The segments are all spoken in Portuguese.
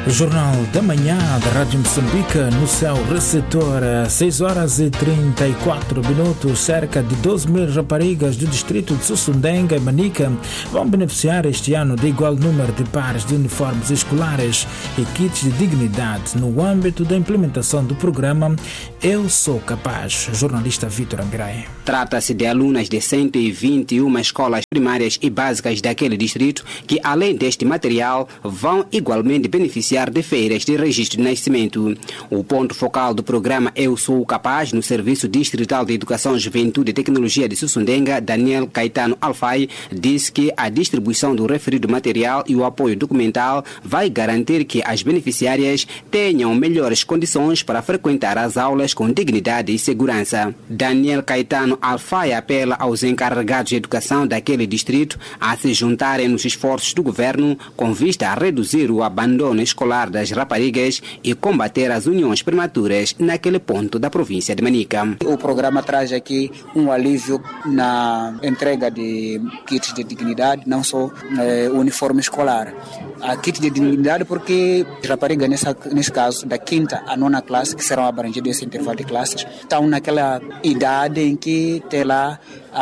Jornal da Manhã da Rádio Moçambique no seu receptor, 6 horas e 34 minutos. Cerca de 12 mil raparigas do distrito de Sussundenga e Manica vão beneficiar este ano de igual número de pares de uniformes escolares e kits de dignidade no âmbito da implementação do programa Eu Sou Capaz. Jornalista Vítor Ambirai. Trata-se de alunas de 121 escolas primárias e básicas daquele distrito que, além deste material, vão igualmente beneficiar de feiras de registro de nascimento. O ponto focal do programa Eu Sou Capaz no Serviço Distrital de Educação, Juventude e Tecnologia de Sussundenga, Daniel Caetano Alfai, disse que a distribuição do referido material e o apoio documental vai garantir que as beneficiárias tenham melhores condições para frequentar as aulas com dignidade e segurança. Daniel Caetano Alfai apela aos encarregados de educação daquele distrito a se juntarem nos esforços do governo com vista a reduzir o abandono escolar das raparigas e combater as uniões prematuras naquele ponto da província de Manica. O programa traz aqui um alívio na entrega de kits de dignidade, não só uniforme escolar. A kit de dignidade porque as raparigas, nesse caso, da 5ª à 9ª classe, que serão abrangidas nesse intervalo de classes, estão naquela idade em que tem lá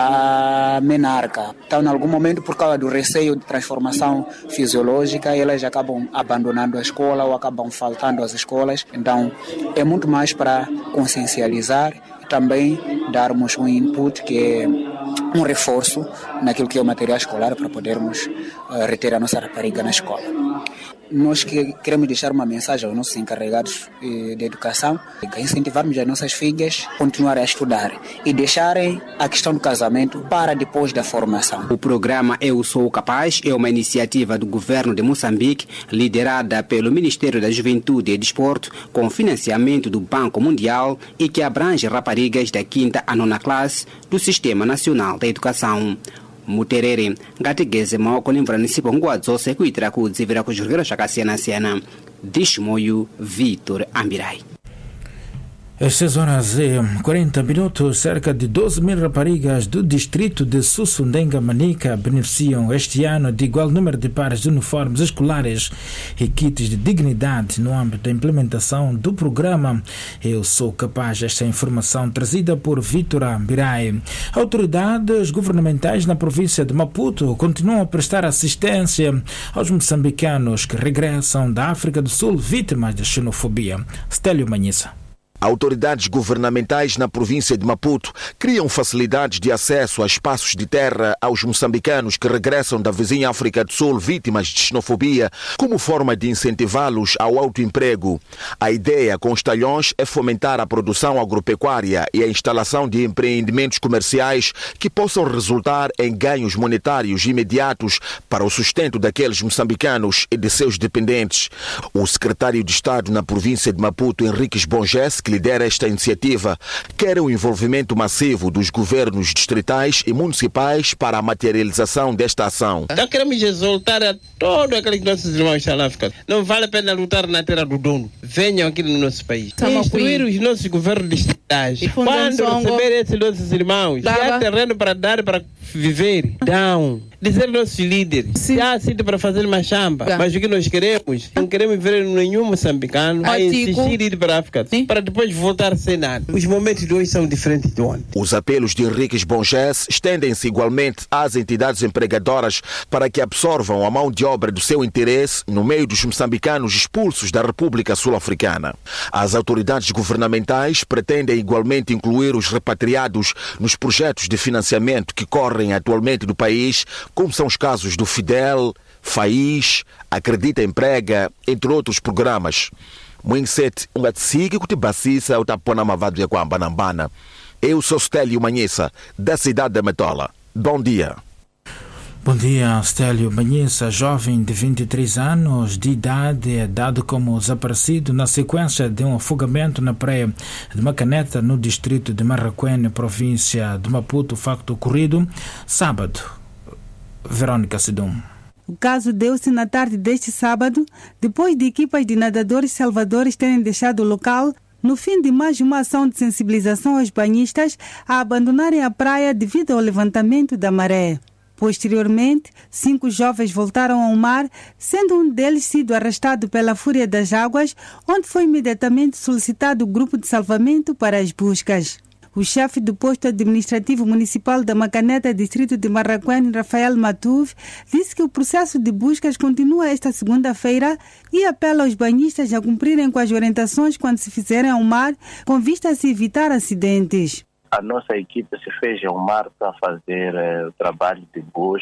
a menarca. Então, em algum momento, por causa do receio de transformação fisiológica, elas acabam abandonando a escola ou acabam faltando às escolas. Então, é muito mais para consciencializar e também darmos um input que é um reforço naquilo que é o material escolar para podermos reter a nossa rapariga na escola. Nós queremos deixar uma mensagem aos nossos encarregados de educação, incentivarmos as nossas filhas a continuarem a estudar e deixarem a questão do casamento para depois da formação. O programa Eu Sou Capaz é uma iniciativa do governo de Moçambique, liderada pelo Ministério da Juventude e Desporto, com financiamento do Banco Mundial e que abrange raparigas da 5ª à 9ª classe do Sistema Nacional da Educação. Muterere ngatigeze maoko nimvranisipo nguwadzose kuitira kudzivira kuzvirwere zvakasiyana-siyana. Dishmoyu Vitor Ambirai. Às 6 horas e 40 minutos, cerca de 12 mil raparigas do distrito de Sussundenga Manica beneficiam este ano de igual número de pares de uniformes escolares e kits de dignidade no âmbito da implementação do programa Eu Sou Capaz. Esta informação trazida por Vítor Ambirai. Autoridades governamentais na província de Maputo continuam a prestar assistência aos moçambicanos que regressam da África do Sul vítimas da xenofobia. Stélio Manhissa. Autoridades governamentais na província de Maputo criam facilidades de acesso a espaços de terra aos moçambicanos que regressam da vizinha África do Sul vítimas de xenofobia, como forma de incentivá-los ao autoemprego. A ideia com os talhões é fomentar a produção agropecuária e a instalação de empreendimentos comerciais que possam resultar em ganhos monetários imediatos para o sustento daqueles moçambicanos e de seus dependentes. O secretário de Estado na província de Maputo, Henriques Bonges, que lidera esta iniciativa, quer o envolvimento massivo dos governos distritais e municipais para a materialização desta ação. Então queremos exaltar a todos aqueles nossos irmãos que estão na África. Não vale a pena lutar na terra do dono. Venham aqui no nosso país. Instruir os nossos governos distritais. Quando receber esses nossos irmãos, se há terreno para dar para viver, dão. Dizer aos nossos líderes, se há sítio para fazer uma chamba, mas o que nós queremos, não queremos ver nenhum moçambicano a insistir ir para a África, para depois voltar sem nada. Os momentos de hoje são diferentes de ontem. Os apelos de Henriques Bonges estendem-se igualmente às entidades empregadoras para que absorvam a mão de obra do seu interesse no meio dos moçambicanos expulsos da República Sul-Africana. As autoridades governamentais pretendem igualmente incluir os repatriados nos projetos de financiamento que correm atualmente do país, como são os casos do Fidel, FAIS, Acredita Emprega, entre outros programas. Mwinset ungatsiki kuti basisa utapona mavado ya kwamba nambana. Eu sou Stélio Manhissa, da cidade de Matola. Bom dia. Bom dia, Stélio Manhissa, jovem de 23 anos de idade, é dado como desaparecido na sequência de um afogamento na praia de Macaneta, no distrito de Marraquém, província de Maputo, facto ocorrido sábado. Verônica Sidum. O caso deu-se na tarde deste sábado, depois de equipas de nadadores salvadores terem deixado o local no fim de mais uma ação de sensibilização aos banhistas a abandonarem a praia devido ao levantamento da maré. Posteriormente, 5 jovens voltaram ao mar, sendo um deles sido arrastado pela fúria das águas, onde foi imediatamente solicitado o grupo de salvamento para as buscas. O chefe do posto administrativo municipal da Macaneta, distrito de Marraquém, Rafael Matuve, disse que o processo de buscas continua esta segunda-feira e apela aos banhistas a cumprirem com as orientações quando se fizerem ao mar, com vista a se evitar acidentes. A nossa equipe se fez ao mar para fazer o trabalho de busca.